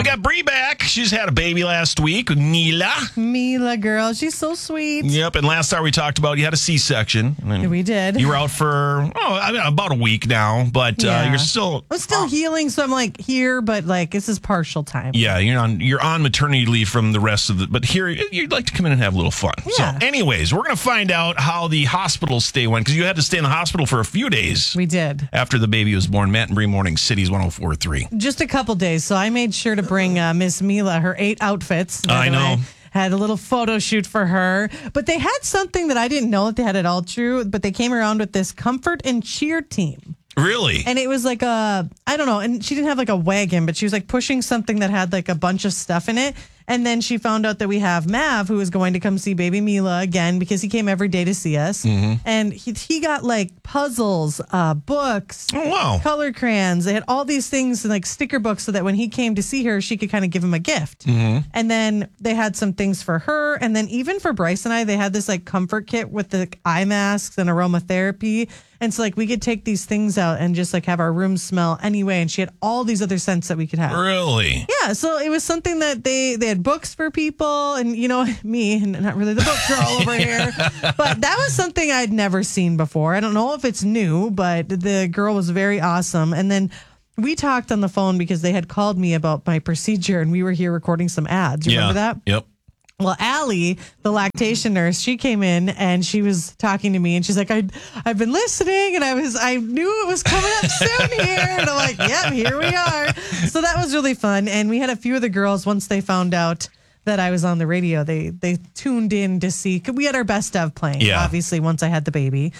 got Bree back. She's had a baby last week with Mila. Mila, girl. She's so sweet. Yep, and last hour we talked about you had a C-section. We did. You were out for about a week now, but you're still... I'm still healing, so I'm like here, but like this is partial time. Yeah, you're on maternity leave from the rest of the... But here, you'd like to come in and have a little fun. Yeah. So anyways, we're going to find out how the hospital stay went, because you had to stay in the hospital for a few days. We did. After the baby was born. Matt and Bree Morning, Cities 104.3. Just a couple days, so I made sure to bring Miss Mila her 8 outfits. I know. Had a little photo shoot for her. But they had something that I didn't know that they had it all true, but they came around with this comfort and cheer team. Really? And it was like I don't know, and she didn't have like a wagon, but she was like pushing something that had like a bunch of stuff in it. And then she found out that we have Mav, who is going to come see baby Mila again because he came every day to see us. Mm-hmm. And he got like puzzles, books, color crayons. They had all these things and like sticker books so that when he came to see her, she could kind of give him a gift. Mm-hmm. And then they had some things for her. And then even for Bryce and I, they had this like comfort kit with the eye masks and aromatherapy. And so like we could take these things out and just like have our room smell anyway. And she had all these other scents that we could have. Really? Yeah. So it was something that they had books for people, and me, and not really the book girl over here, but that was something I'd never seen before. I don't know if it's new, but the girl was very awesome. And then we talked on the phone because they had called me about my procedure, and we were here recording some ads. You remember that? Yep. Well, Allie, the lactation nurse, she came in and she was talking to me, and she's like, I've been listening, and I knew it was coming up soon here. And I'm like, yep, here we are. So that was really fun. And we had a few of the girls, once they found out that I was on the radio, they tuned in to see, we had our best of playing, obviously, once I had the baby,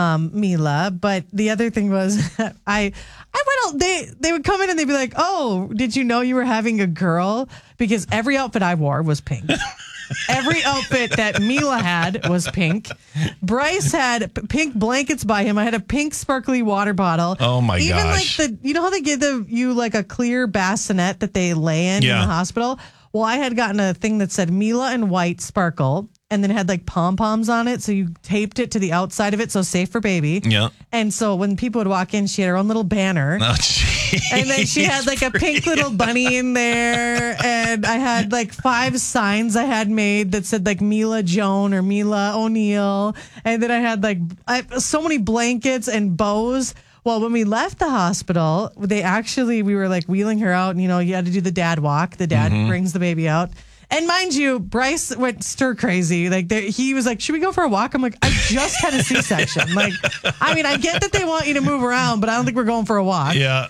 Mila. But the other thing was I went out, they would come in and they'd be like, oh, did you know you were having a girl? Because every outfit I wore was pink. Every outfit that Mila had was pink. Bryce had pink blankets by him. I had a pink sparkly water bottle. Oh my gosh. Even like how they give you like a clear bassinet that they lay in the hospital? Well, I had gotten a thing that said Mila and white sparkle, and then it had like pom-poms on it. So you taped it to the outside of it. So safe for baby. Yeah. And so when people would walk in, she had her own little banner. Oh, geez. And then she had like a pink little bunny in there. And I had like 5 signs I had made that said like Mila Joan or Mila O'Neill. And then I had like so many blankets and bows. Well, when we left the hospital, we were like wheeling her out, and you had to do the dad walk. The dad brings the baby out. And mind you, Bryce went stir crazy. Like he was like, should we go for a walk? I'm like, I just had a C-section. Like, I mean, I get that they want you to move around, but I don't think we're going for a walk. Yeah.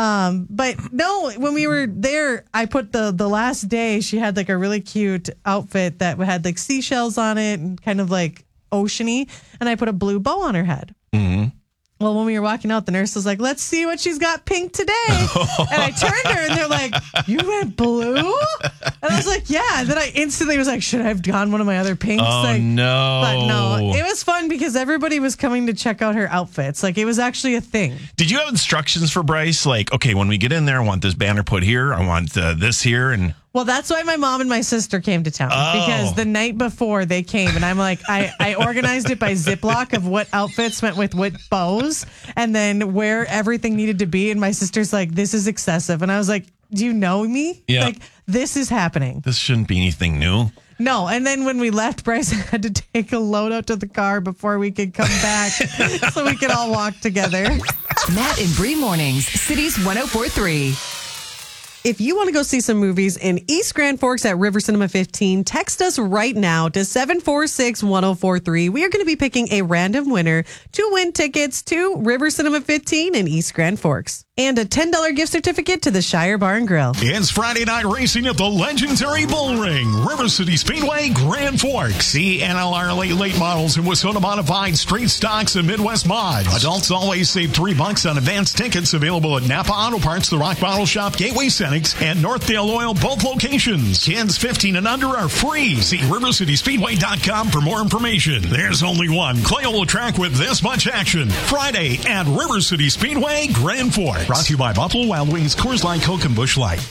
But no, when we were there, I put the last day, she had like a really cute outfit that had like seashells on it and kind of like oceany. And I put a blue bow on her head. Mm-hmm. Well, when we were walking out, the nurse was like, let's see what she's got pink today. And I turned her and they're like, you went blue? And I was like, yeah. And then I instantly was like, should I have gone one of my other pinks? Oh, no. But no, it was fun because everybody was coming to check out her outfits. Like, it was actually a thing. Did you have instructions for Bryce? Like, okay, when we get in there, I want this banner put here. I want this here. And well, that's why my mom and my sister came to town, because the night before they came, and I'm like, I organized it by Ziploc of what outfits went with what bows, and then where everything needed to be. And my sister's like, this is excessive. And I was like, do you know me? Yeah. Like, this is happening. This shouldn't be anything new. No. And then when we left, Bryce had to take a load out to the car before we could come back so we could all walk together. Matt and Bree Mornings, Cities 104.3. If you want to go see some movies in East Grand Forks at River Cinema 15, text us right now to 746-1043. We are going to be picking a random winner to win tickets to River Cinema 15 in East Grand Forks. And a $10 gift certificate to the Shire Bar and Grill. It's Friday night racing at the legendary Bull Ring, River City Speedway, Grand Forks. See NLR late models and Wissota modified street stocks and Midwest mods. Adults always save $3 on advanced tickets, available at Napa Auto Parts, the Rock Bottle Shop, Gateway Cenex, and Northdale Oil, both locations. Kids 15 and under are free. See RiverCitySpeedway.com for more information. There's only one Clayola track with this much action. Friday at River City Speedway, Grand Forks. Brought to you by Buffalo Wild Wings, Coors Light, Coke, and Busch Light.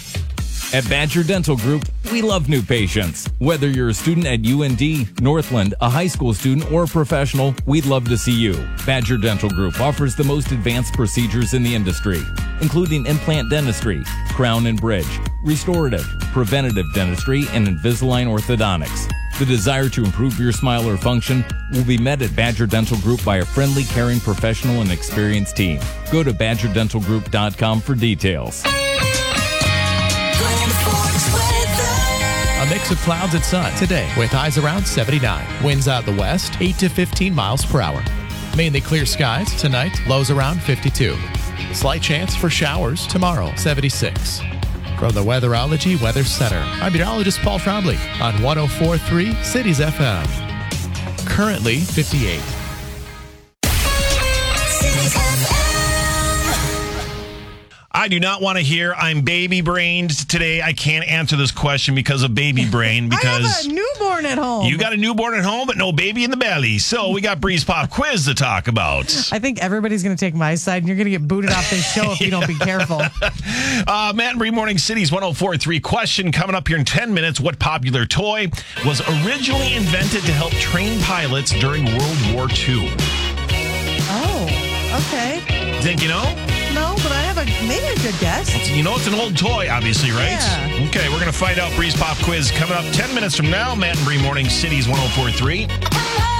At Badger Dental Group, we love new patients. Whether you're a student at UND, Northland, a high school student, or a professional, we'd love to see you. Badger Dental Group offers the most advanced procedures in the industry. including implant dentistry, crown and bridge, restorative, preventative dentistry, and Invisalign orthodontics. The desire to improve your smile or function will be met at Badger Dental Group by a friendly, caring professional and experienced team. Go to badgerdentalgroup.com for details. A mix of clouds and sun today with highs around 79. Winds out the west, 8 to 15 miles per hour. Mainly clear skies tonight, lows around 52. Slight chance for showers tomorrow, 76. From the Weatherology Weather Center, I'm meteorologist Paul Trombley on 104.3 Cities FM. Currently 58. I do not want to hear I'm baby brained today. I can't answer this question because of baby brain. Because I have a newborn at home. You got a newborn at home, but no baby in the belly. So we got Breeze Pop Quiz to talk about. I think everybody's going to take my side, and you're going to get booted off this show if you don't be careful. Matt and Bree Morning City's 104.3 question coming up here in 10 minutes. What popular toy was originally invented to help train pilots during World War II? Oh, okay. Think you know? No, but I have maybe a good guess. You know it's an old toy, obviously, right? Yeah. Okay, we're going to find out. Breeze Pop Quiz coming up 10 minutes from now. Matt and Bree Morning City's 104.3.